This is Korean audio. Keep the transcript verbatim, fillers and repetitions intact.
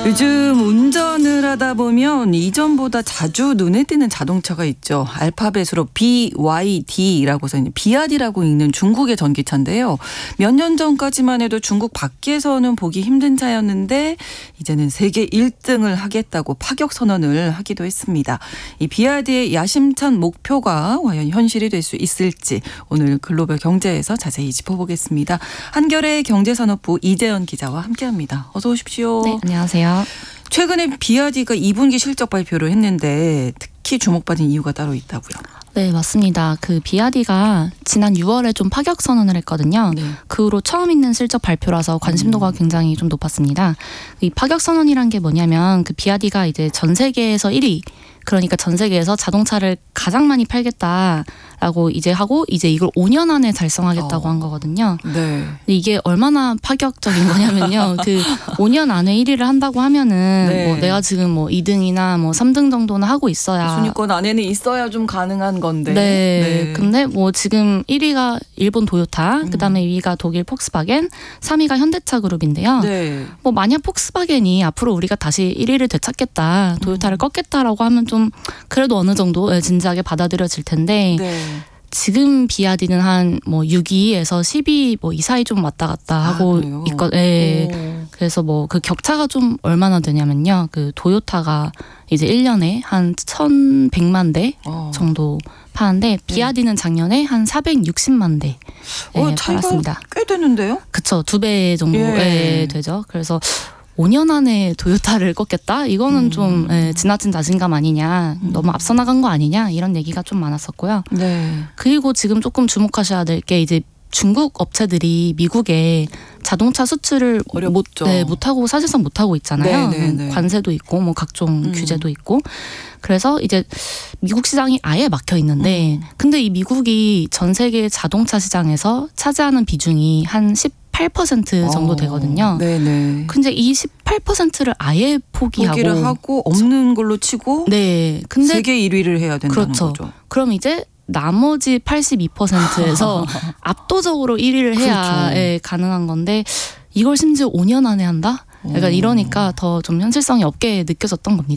요즘 운전을 하다 보면 이전보다 자주 눈에 띄는 자동차가 있죠. 알파벳으로 비 와이 디라고 써있는 비아디라고 읽는 중국의 전기차인데요. 몇 년 전까지만 해도 중국 밖에서는 보기 힘든 차였는데 이제는 세계 일 등을 하겠다고 파격 선언을 하기도 했습니다. 이 비아디의 야심찬 목표가 과연 현실이 될 수 있을지 오늘 글로벌 경제에서 자세히 짚어보겠습니다. 한겨레 경제산업부 이재연 기자와 함께합니다. 어서 오십시오. 네, 안녕하세요. 최근에 비아디가 이 분기 실적 발표를 했는데 특히 주목받은 이유가 따로 있다고요? 네, 맞습니다. 그 비아디가 지난 유월에 좀 파격 선언을 했거든요. 네. 그 후로 처음 있는 실적 발표라서 관심도가 음. 굉장히 좀 높았습니다. 이 파격 선언이란 게 뭐냐면 그 비아디가 이제 전 세계에서 일 위, 그러니까 전 세계에서 자동차를 가장 많이 팔겠다라고 이제 하고 이제 이걸 오 년 안에 달성하겠다고 어. 한 거거든요. 네. 근데 이게 얼마나 파격적인 거냐면요. 그 오 년 안에 일 위를 한다고 하면은 네. 뭐 내가 지금 뭐 이 등이나 뭐 삼 등 정도는 하고 있어야 순위권 안에는 있어야 좀 가능한 건데. 네. 네. 근데 뭐 지금 일 위가 일본 도요타, 음. 그다음에 이 위가 독일 폭스바겐, 삼 위가 현대차 그룹인데요. 네. 뭐 만약 폭스바겐이 앞으로 우리가 다시 일 위를 되찾겠다, 도요타를 음. 꺾겠다라고 하면 좀 그래도 어느 정도 진지하게 받아들여질 텐데 네. 지금 비아디는 한 뭐 육 위에서 십 위 뭐 이 사이 좀 왔다 갔다 하고 아, 있거. 네. 오. 그래서 뭐 그 격차가 좀 얼마나 되냐면요. 그 도요타가 이제 일 년에 한 천백만 대 어. 정도 파는데 비아디는 작년에 한 사백육십만 대 네, 어, 차이가 팔았습니다. 꽤 되는데요? 그쵸. 두 배 정도 예. 예, 되죠. 그래서 오 년 안에 도요타를 꺾겠다? 이거는 음. 좀 예, 지나친 자신감 아니냐. 음. 너무 앞서 나간 거 아니냐. 이런 얘기가 좀 많았었고요. 네. 그리고 지금 조금 주목하셔야 될 게 이제 중국 업체들이 미국에 자동차 수출을 어렵죠. 못, 네, 못하고 사실상 못하고 있잖아요. 네, 네, 네. 관세도 있고 뭐 각종 음. 규제도 규제도 있고. 그래서 이제 미국 시장이 아예 막혀 있는데 음. 근데 이 미국이 전 세계 자동차 시장에서 차지하는 비중이 한 십팔 퍼센트 정도 되거든요. 어, 네네. 근데 이 십팔 퍼센트를 아예 포기하고 포기를 하고 없는 걸로 치고 네. 근데 세계 일 위를 해야 된다는 그렇죠. 거죠. 그럼 이제 나머지 팔십이 퍼센트에서 압도적으로 일 위를 해야 그렇죠. 예, 가능한 건데 이걸 심지어 오 년 안에 한다? 약간 오. 이러니까 더 좀 현실성이 없게 느껴졌던 겁니다.